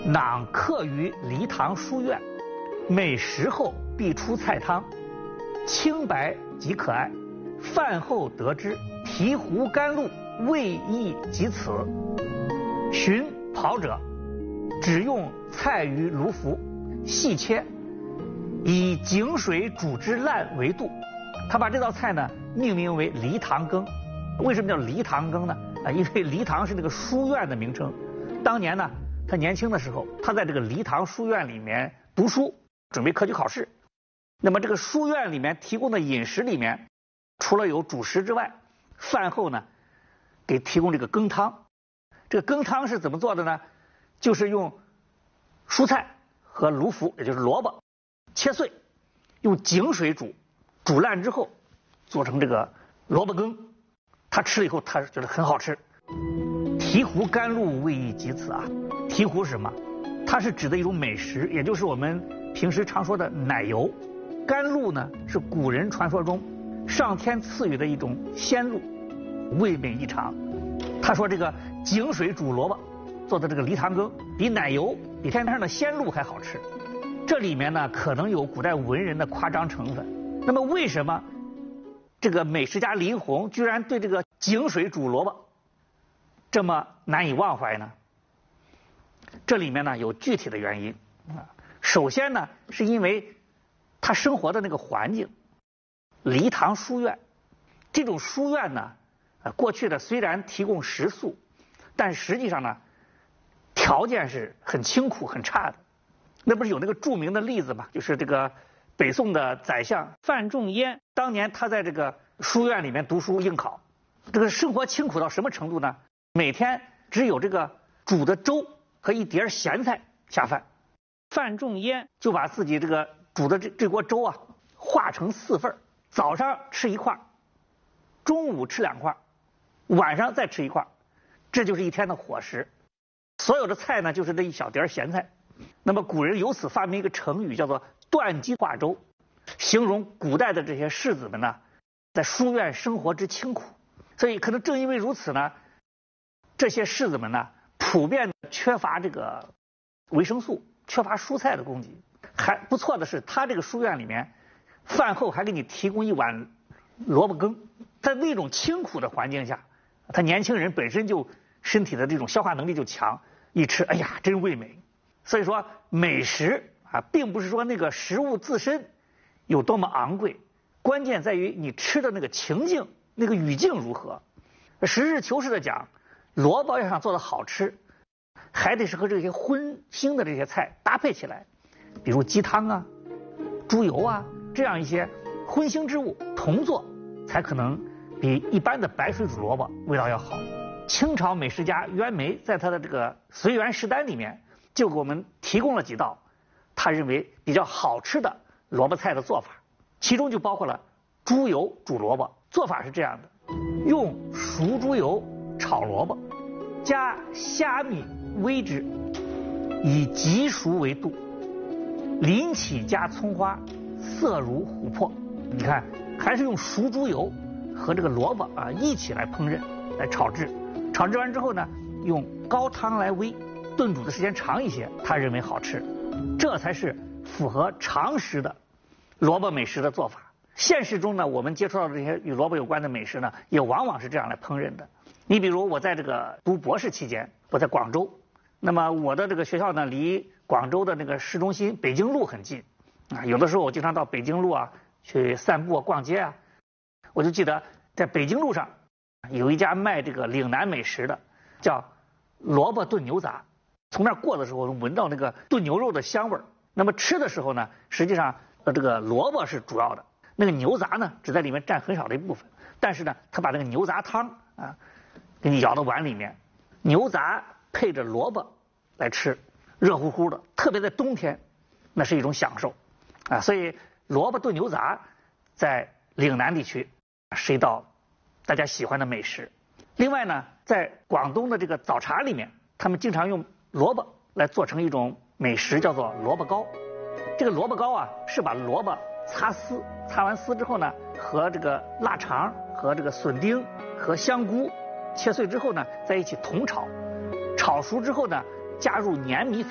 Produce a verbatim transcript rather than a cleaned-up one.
囊客于梨堂书院，每食后必出菜汤，清白极可爱。饭后得之，醍醐甘露，味亦及此。寻跑者，只用菜于炉服，细切，以井水煮之烂为度。他把这道菜呢命名为梨堂羹。为什么叫梨堂羹呢？啊，因为梨堂是那个书院的名称。当年呢，他年轻的时候，他在这个梨堂书院里面读书，准备科举考试。那么这个书院里面提供的饮食里面，除了有主食之外，饭后呢给提供这个羹汤。这个羹汤是怎么做的呢？就是用蔬菜和芦菔，也就是萝卜切碎，用井水煮，煮烂之后做成这个萝卜羹。他吃了以后，他觉得很好吃。醍醐甘露，味亦及此啊！醍醐是什么？它是指的一种美食，也就是我们平时常说的奶油。甘露呢，是古人传说中上天赐予的一种鲜露，味美异常。他说这个井水煮萝卜做的这个梨堂羹，比奶油、比天上的鲜露还好吃。这里面呢，可能有古代文人的夸张成分。那么为什么这个美食家林洪居然对这个井水煮萝卜这么难以忘怀呢？这里面呢有具体的原因啊。首先呢，是因为他生活的那个环境，梨堂书院，这种书院呢，啊，过去的虽然提供食宿，但实际上呢，条件是很清苦、很差的。那不是有那个著名的例子嘛？就是这个北宋的宰相范仲淹，当年他在这个书院里面读书应考，这个生活清苦到什么程度呢？每天只有这个煮的粥和一碟咸菜下饭。范仲淹就把自己这个煮的这这锅粥啊，化成四份，早上吃一块，中午吃两块，晚上再吃一块，这就是一天的伙食。所有的菜呢，就是这一小碟咸菜。那么古人由此发明一个成语，叫做断机化粥，形容古代的这些士子们呢，在书院生活之清苦。所以可能正因为如此呢，这些士子们呢，普遍缺乏这个维生素，缺乏蔬菜的供给。还不错的是，他这个书院里面饭后还给你提供一碗萝卜羹。在那种清苦的环境下，他年轻人本身就身体的这种消化能力就强，一吃，哎呀，真味美。所以说美食啊，并不是说那个食物自身有多么昂贵，关键在于你吃的那个情境、那个语境如何。实事求是的讲，萝卜要想做的好吃，还得是和这些荤腥的这些菜搭配起来，比如鸡汤啊、猪油啊这样一些荤腥之物同做，才可能比一般的白水煮萝卜味道要好。清朝美食家袁枚在他的这个随园食单里面就给我们提供了几道他认为比较好吃的萝卜菜的做法，其中就包括了猪油煮萝卜。做法是这样的：用熟猪油炒萝卜，加虾米煨之，以极熟为度，临起加葱花，色如琥珀。你看，还是用熟猪油和这个萝卜啊一起来烹饪来炒制。炒制完之后呢，用高汤来煨，炖煮的时间长一些，他认为好吃。这才是符合常识的萝卜美食的做法。现实中呢，我们接触到的这些与萝卜有关的美食呢，也往往是这样来烹饪的。你比如我在这个读博士期间，我在广州，那么我的这个学校呢，离广州的那个市中心北京路很近啊。有的时候我经常到北京路啊去散步啊、逛街啊。我就记得在北京路上有一家卖这个岭南美食的，叫萝卜炖牛杂。从那儿过的时候，闻到那个炖牛肉的香味儿。那么吃的时候呢，实际上呃这个萝卜是主要的，那个牛杂呢只在里面占很少的一部分。但是呢，他把那个牛杂汤啊给你舀到碗里面，牛杂配着萝卜来吃，热乎乎的，特别在冬天，那是一种享受啊。所以萝卜炖牛杂在岭南地区是一道大家喜欢的美食。另外呢，在广东的这个早茶里面，他们经常用萝卜来做成一种美食，叫做萝卜糕。这个萝卜糕啊，是把萝卜擦丝，擦完丝之后呢，和这个腊肠、和这个笋丁、和香菇切碎之后呢，在一起同炒，炒熟之后呢，加入粘米粉。